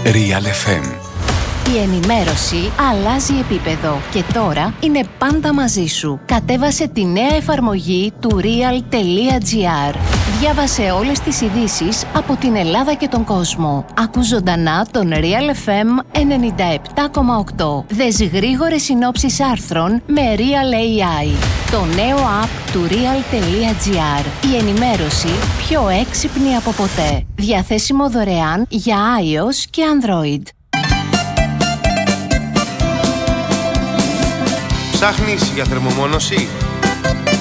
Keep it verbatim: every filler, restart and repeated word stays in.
Real εφ εμ. Η ενημέρωση αλλάζει επίπεδο και τώρα είναι πάντα μαζί σου. Κατέβασε τη νέα εφαρμογή του real.gr. Διάβασε όλες τις ειδήσεις από την Ελλάδα και τον κόσμο. Ακού ζωντανά τον Real εφ εμ ενενήντα επτά κόμμα οκτώ. Δες γρήγορες συνόψεις άρθρων με Real έι άι. Το νέο app του real.gr. Η ενημέρωση πιο έξυπνη από ποτέ. Διαθέσιμο δωρεάν για iOS και Android. Ψάχνεις για θερμομόνωση?